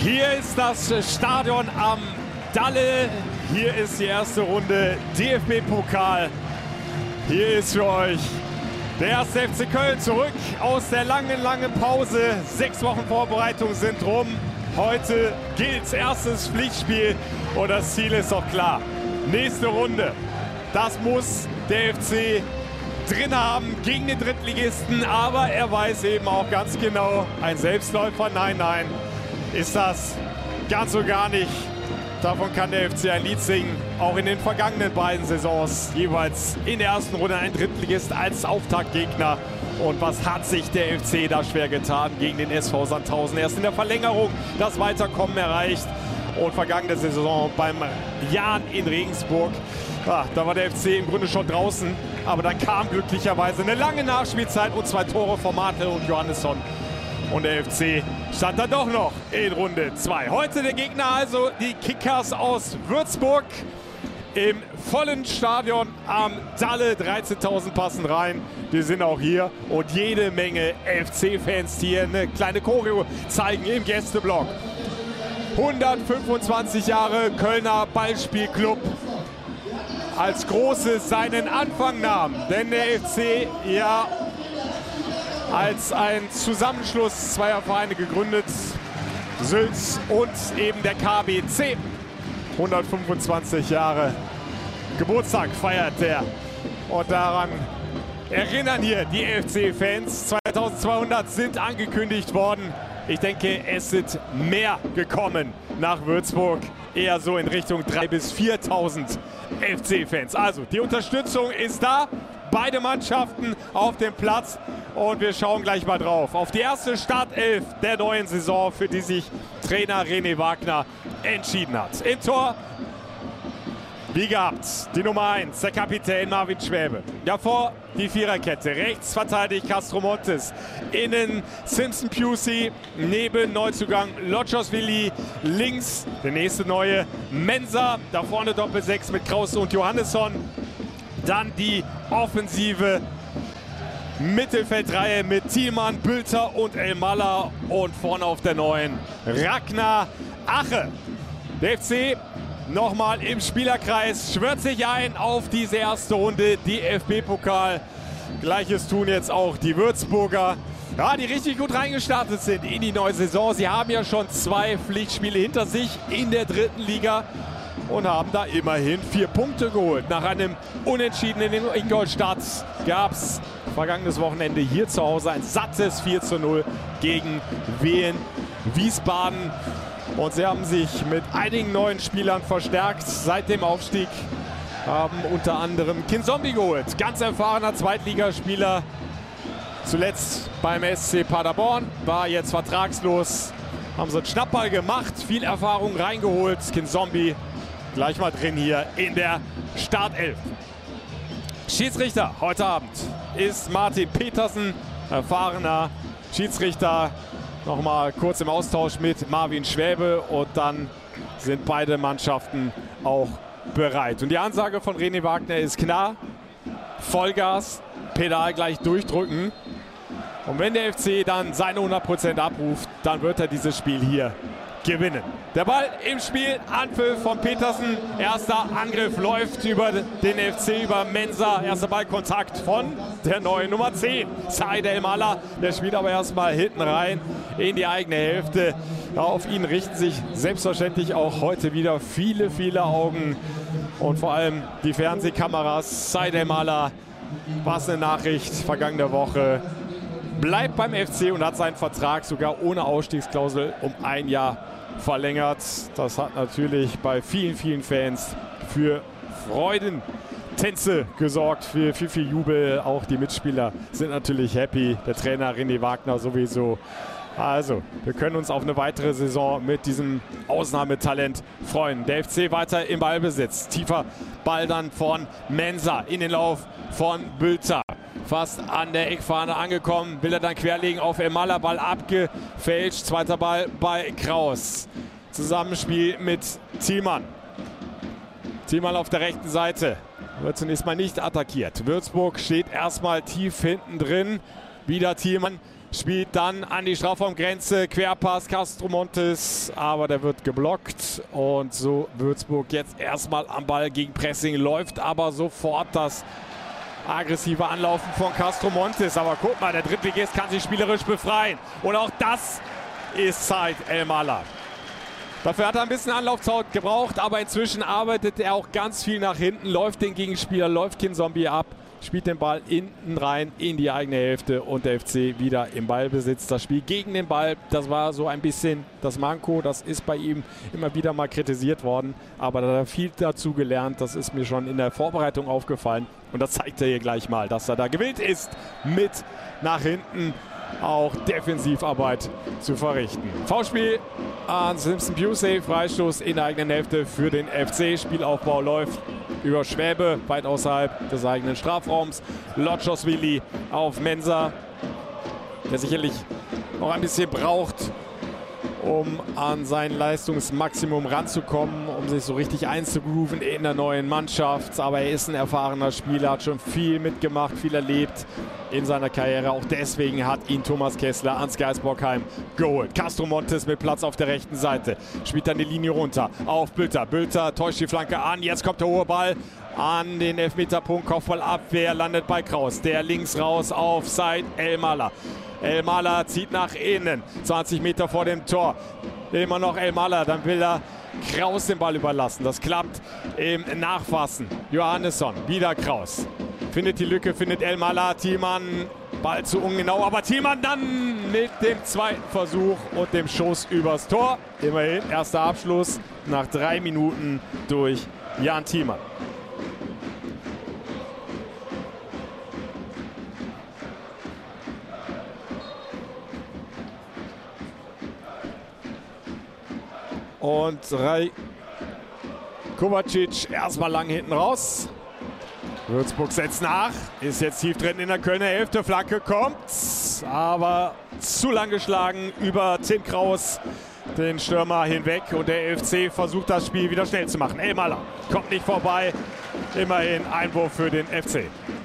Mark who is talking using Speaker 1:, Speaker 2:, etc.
Speaker 1: Hier ist das Stadion am Dalle. Hier ist die erste Runde DFB-Pokal. Hier ist für euch der erste FC Köln zurück aus der langen Pause. 6 Wochen Vorbereitung sind rum. Heute gilt's erstes Pflichtspiel und das Ziel ist auch klar. Nächste Runde. Das muss der FC drin haben gegen den Drittligisten, aber er weiß eben auch ganz genau, ein Selbstläufer, nein, ist das ganz und gar nicht. Davon kann der FC ein Lied singen. Auch in den vergangenen beiden Saisons jeweils in der ersten Runde ein Drittligist als Auftaktgegner. Und was hat sich der FC da schwer getan gegen den SV Sandhausen? Erst in der Verlängerung das Weiterkommen erreicht. Und vergangene Saison beim Jahn in Regensburg, da war der FC im Grunde schon draußen. Aber dann kam glücklicherweise eine lange Nachspielzeit und 2 Tore von Martel und Johannesson. Und der FC stand dann doch noch in Runde 2. Heute der Gegner also die Kickers aus Würzburg im vollen Stadion am Dalle. 13.000 passen rein. Die sind auch hier und jede Menge FC-Fans, die hier eine kleine Choreo zeigen im Gästeblock. 125 Jahre Kölner Ballspielclub. Als Großes seinen Anfang nahm, denn der FC ja als ein Zusammenschluss zweier Vereine gegründet, Sülz und eben der KBC. 125 Jahre Geburtstag feiert der und daran erinnern hier die FC-Fans. 2200 sind angekündigt worden. Ich denke, es sind mehr gekommen nach Würzburg, eher so in Richtung 3.000 bis 4.000 FC-Fans. Also die Unterstützung ist da, beide Mannschaften auf dem Platz und wir schauen gleich mal drauf auf die erste Startelf der neuen Saison, für die sich Trainer René Wagner entschieden hat. Im Tor, wie gehabt, die Nummer 1, der Kapitän Marvin Schwäbe. Davor die Viererkette, rechts verteidigt Castro Montes, innen Simpson Pusey, neben Neuzugang Lotschosvili, links der nächste neue Mensah, da vorne Doppel-6 mit Krause und Johannesson. Dann die offensive Mittelfeldreihe mit Thielmann, Bülter und Elmalah und vorne auf der neuen Ragnar Ache. Der FC nochmal im Spielerkreis, schwört sich ein auf diese erste Runde DFB-Pokal. Gleiches tun jetzt auch die Würzburger, ja, die richtig gut reingestartet sind in die neue Saison. Sie haben ja schon 2 Pflichtspiele hinter sich in der 3. Liga und haben da immerhin 4 Punkte geholt. Nach einem Unentschieden in Ingolstadt gab es vergangenes Wochenende hier zu Hause ein sattes 4:0 gegen Wien Wiesbaden. Und sie haben sich mit einigen neuen Spielern verstärkt seit dem Aufstieg. Haben unter anderem Kinzombie geholt, ganz erfahrener Zweitligaspieler. Zuletzt beim SC Paderborn, war jetzt vertragslos. Haben sie einen Schnapper gemacht, viel Erfahrung reingeholt. Kinzombie gleich mal drin hier in der Startelf. Schiedsrichter heute Abend ist Martin Petersen, erfahrener Schiedsrichter. Nochmal kurz im Austausch mit Marvin Schwäbe und dann sind beide Mannschaften auch bereit. Und die Ansage von René Wagner ist klar: Vollgas, Pedal gleich durchdrücken. Und wenn der FC dann seine 100% abruft, dann wird er dieses Spiel hier gewinnen. Der Ball im Spiel, Anpfiff von Petersen. Erster Angriff läuft über den FC, über Mensah. Erster Ballkontakt von der neuen Nummer 10, Said Elmalah. Der spielt aber erstmal hinten rein in die eigene Hälfte. Auf ihn richten sich selbstverständlich auch heute wieder viele Augen. Und vor allem die Fernsehkameras. Said Elmalah, was eine Nachricht vergangene Woche. Bleibt beim FC und hat seinen Vertrag sogar ohne Ausstiegsklausel um 1 Jahr verlängert. Das hat natürlich bei vielen Fans für Freudentänze gesorgt, für viel Jubel. Auch die Mitspieler sind natürlich happy. Der Trainer René Wagner sowieso. Also, wir können uns auf eine weitere Saison mit diesem Ausnahmetalent freuen. Der FC weiter im Ballbesitz. Tiefer Ball dann von Mensah in den Lauf von Bülter. Fast an der Eckfahne angekommen, will er dann querlegen auf Elmalah, Ball abgefälscht, zweiter Ball bei Kraus. Zusammenspiel mit Thielmann. Thielmann auf der rechten Seite, wird zunächst mal nicht attackiert. Würzburg steht erstmal tief hinten drin, wieder Thielmann spielt dann an die Strafraumgrenze, Querpass Castro Montes, aber der wird geblockt und so Würzburg jetzt erstmal am Ball gegen Pressing, läuft aber sofort das aggressive Anlaufen von Castro Montes, aber guck mal, der Drittligist kann sich spielerisch befreien und auch das ist Zeit Elmalah. Dafür hat er ein bisschen Anlaufzeit gebraucht, aber inzwischen arbeitet er auch ganz viel nach hinten, läuft den Gegenspieler, läuft Kinzombie ab, spielt den Ball hinten rein in die eigene Hälfte und der FC wieder im Ballbesitz. Das Spiel gegen den Ball, das war so ein bisschen das Manko, das ist bei ihm immer wieder mal kritisiert worden, aber da hat er viel dazu gelernt, das ist mir schon in der Vorbereitung aufgefallen und das zeigt er hier gleich mal, dass er da gewillt ist, mit nach hinten auch Defensivarbeit zu verrichten. Foulspiel an Simpson Pusey, Freistoß in der eigenen Hälfte für den FC. Spielaufbau läuft über Schwäbe, weit außerhalb des eigenen Strafraums. Lotschosvili auf Mensah, der sicherlich noch ein bisschen braucht, um an sein Leistungsmaximum ranzukommen, um sich so richtig einzugrooven in der neuen Mannschaft. Aber er ist ein erfahrener Spieler, hat schon viel mitgemacht, viel erlebt in seiner Karriere. Auch deswegen hat ihn Thomas Kessler ans Geisbockheim geholt. Castro Montes mit Platz auf der rechten Seite. Spielt dann die Linie runter auf Bülter. Bülter täuscht die Flanke an. Jetzt kommt der hohe Ball an den Elfmeterpunkt. Kopfballabwehr landet bei Kraus. Der links raus auf Said Elmalah. Elmalah zieht nach innen, 20 Meter vor dem Tor. Immer noch Elmalah, dann will er Kraus den Ball überlassen. Das klappt im Nachfassen. Johannesson, wieder Kraus. Findet die Lücke, findet Elmalah, Thiemann, Ball zu ungenau, aber Thiemann dann mit dem zweiten Versuch und dem Schuss übers Tor. Immerhin erster Abschluss nach 3 Minuten durch Jan Thiemann. Und Ray Kovacic erstmal lang hinten raus. Würzburg setzt nach, ist jetzt tief drin in der Kölner Hälfte. Flanke kommt, aber zu lang geschlagen über Tim Kraus, den Stürmer hinweg. Und der FC versucht das Spiel wieder schnell zu machen. Elmalah kommt nicht vorbei. Immerhin Einwurf für den FC.